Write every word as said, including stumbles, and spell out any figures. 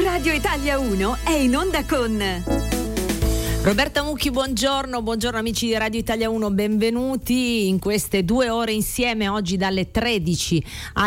Radio Italia uno è in onda con Roberta Mucchi, buongiorno, buongiorno amici di Radio Italia uno, benvenuti in queste due ore insieme oggi dalle tredici